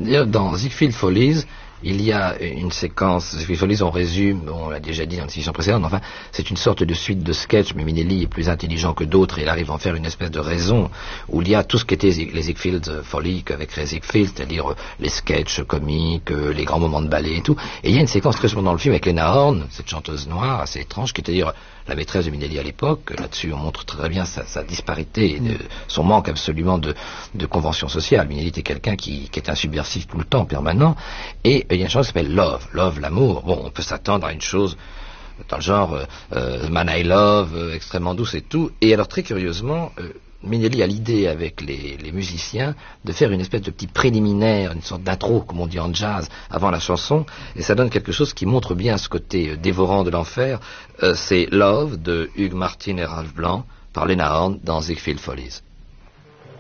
Dans Ziegfeld Follies, il y a une séquence, Ziegfeld Follies, on résume, on l'a déjà dit dans l'émission précédente, enfin, c'est une sorte de suite de sketch, mais Minelli est plus intelligent que d'autres, et il arrive à en faire une espèce de raison, où il y a tout ce qu'étaient les Ziegfeld Follies avec Ray Ziegfeld, c'est-à-dire les sketchs comiques, les grands moments de ballet et tout. Et il y a une séquence très souvent dans le film avec Lena Horne, cette chanteuse noire assez étrange, qui est d'ailleurs la maîtresse de Minelli à l'époque. Là-dessus, on montre très bien sa disparité, son manque absolument de convention sociale. Minelli était quelqu'un qui est un subversif tout le temps, permanent. Et il y a une chose qui s'appelle Love. Love, l'amour. Bon, on peut s'attendre à une chose dans le genre Man I Love, extrêmement douce et tout. Et alors, très curieusement, Minelli a l'idée avec les musiciens de faire une espèce de petit préliminaire, une sorte d'intro, comme on dit en jazz, avant la chanson, et ça donne quelque chose qui montre bien ce côté dévorant de l'enfer. C'est Love de Hugues Martin et Ralph Blanc par Lena Horne dans Ziegfeld Follies.